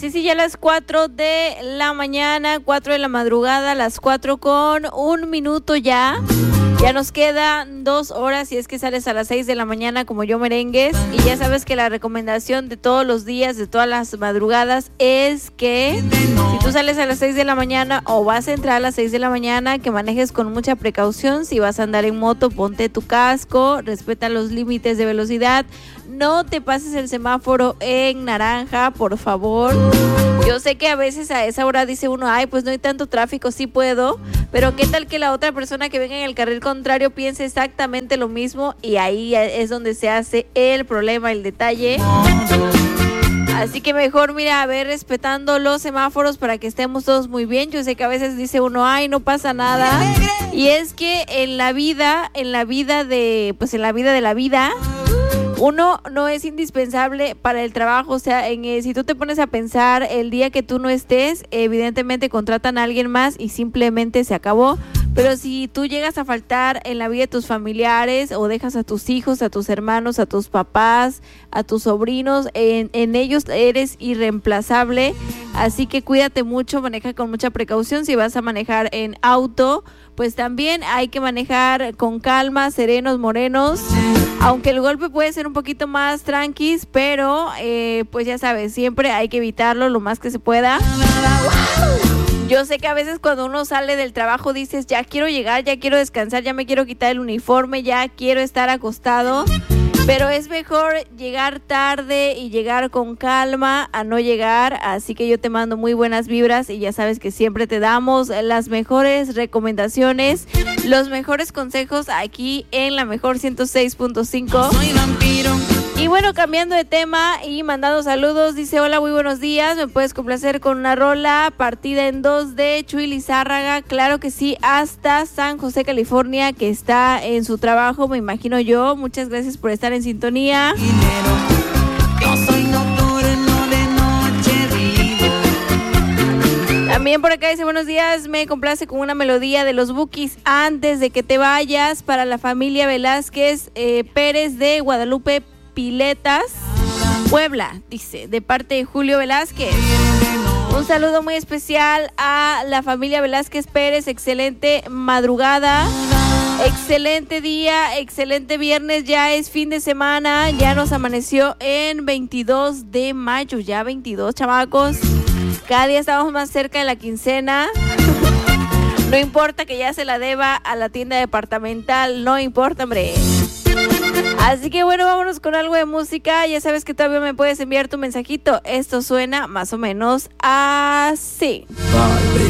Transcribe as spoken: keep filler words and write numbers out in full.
Sí, sí, ya a las cuatro de la mañana, cuatro de la madrugada, las cuatro con un minuto ya. Ya nos quedan dos horas y es que sales a las seis de la mañana como Yo Merengues. Y ya sabes que la recomendación de todos los días, de todas las madrugadas, es que si tú sales a las seis de la mañana o vas a entrar a las seis de la mañana, que manejes con mucha precaución. Si vas a andar en moto, ponte tu casco, respeta los límites de velocidad. No te pases el semáforo en naranja, por favor. Yo sé que a veces a esa hora dice uno, ay, pues no hay tanto tráfico, sí puedo. Pero qué tal que la otra persona que venga en el carril contrario piense exactamente lo mismo y ahí es donde se hace el problema, el detalle. Así que mejor, mira, a ver, respetando los semáforos para que estemos todos muy bien. Yo sé que a veces dice uno, ay, no pasa nada. Y es que en la vida, en la vida de, pues en la vida de la vida, uno no es indispensable para el trabajo. O sea, en, eh, si tú te pones a pensar, el día que tú no estés, evidentemente contratan a alguien más y simplemente se acabó. Pero si tú llegas a faltar en la vida de tus familiares o dejas a tus hijos, a tus hermanos, a tus papás, a tus sobrinos, en, en ellos eres irreemplazable. Así que cuídate mucho, maneja con mucha precaución. Si vas a manejar en auto, pues también hay que manejar con calma, serenos, morenos. Aunque el golpe puede ser un poquito más tranquis, pero eh, pues ya sabes, siempre hay que evitarlo lo más que se pueda. Yo sé que a veces cuando uno sale del trabajo dices, ya quiero llegar, ya quiero descansar, ya me quiero quitar el uniforme, ya quiero estar acostado. Pero es mejor llegar tarde y llegar con calma a no llegar. Así que yo te mando muy buenas vibras y ya sabes que siempre te damos las mejores recomendaciones, los mejores consejos aquí en La Mejor ciento seis punto cinco. Soy vampiro. Y bueno, cambiando de tema y mandando saludos, dice, hola, muy buenos días, ¿me puedes complacer con una rola partida en dos de Chuy Lizárraga? Claro que sí, hasta San José, California, que está en su trabajo, me imagino yo. Muchas gracias por estar en sintonía. Yo soy nocturno, de noche vivo. También por acá dice, buenos días, me complace con una melodía de los Bukis antes de que te vayas para la familia Velázquez eh, Pérez de Guadalupe Piletas, Puebla, dice, de parte de Julio Velázquez. Un saludo muy especial a la familia Velázquez Pérez, excelente madrugada, excelente día, excelente viernes, ya es fin de semana, ya nos amaneció en veintidós de mayo, ya veintidós, chamacos, cada día estamos más cerca de la quincena. No importa que ya se la deba a la tienda departamental, no importa, hombre. Así que bueno, vámonos con algo de música. Ya sabes que todavía me puedes enviar tu mensajito. Esto suena más o menos así. Vale.